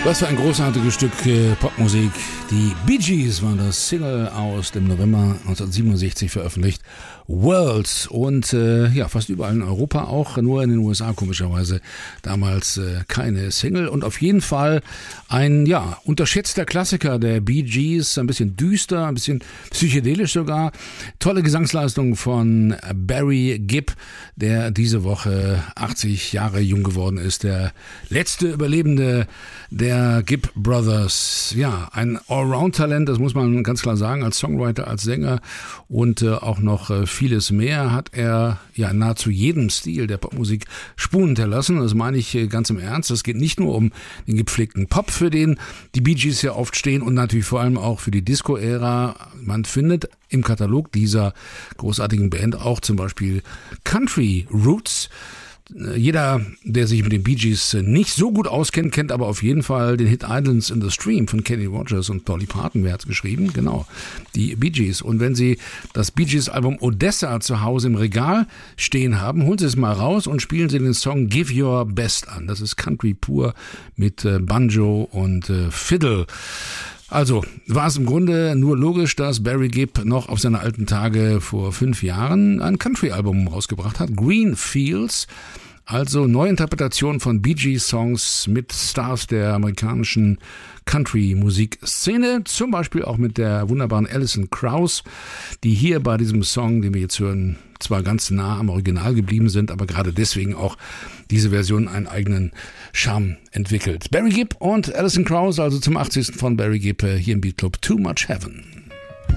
Was für ein großartiges Stück Popmusik. Die Bee Gees waren das, Single aus dem November 1967 veröffentlicht. Worlds und fast überall in Europa auch, nur in den USA komischerweise damals keine Single und auf jeden Fall ein unterschätzter Klassiker der Bee Gees, ein bisschen düster, ein bisschen psychedelisch sogar. Tolle Gesangsleistung von Barry Gibb, der diese Woche 80 Jahre jung geworden ist, der letzte Überlebende der Gibb Brothers. Ja, ein Allround-Talent, das muss man ganz klar sagen, als Songwriter, als Sänger und auch noch vieles mehr hat er nahezu jedem Stil der Popmusik Spuren hinterlassen. Das meine ich ganz im Ernst. Es geht nicht nur um den gepflegten Pop, für den die Bee Gees ja oft stehen und natürlich vor allem auch für die Disco-Ära. Man findet im Katalog dieser großartigen Band auch zum Beispiel Country Roots. Jeder, der sich mit den Bee Gees nicht so gut auskennt, kennt aber auf jeden Fall den Hit Islands in the Stream von Kenny Rogers und Dolly Parton. Wer hat's geschrieben? Genau, die Bee Gees. Und wenn Sie das Bee Gees Album Odessa zu Hause im Regal stehen haben, holen Sie es mal raus und spielen Sie den Song Give Your Best an. Das ist Country pur mit Banjo und Fiddle. Also war es im Grunde nur logisch, dass Barry Gibb noch auf seine alten Tage vor 5 Jahren ein Country-Album rausgebracht hat, Green Fields, also Neuinterpretation von Bee Gees Songs mit Stars der amerikanischen Country-Musikszene, zum Beispiel auch mit der wunderbaren Alison Krauss, die hier bei diesem Song, den wir jetzt hören, zwar ganz nah am Original geblieben sind, aber gerade deswegen auch diese Version einen eigenen Charme entwickelt. Barry Gibb und Alison Krauss, also zum 80. von Barry Gibb hier im Beat Club Too Much Heaven.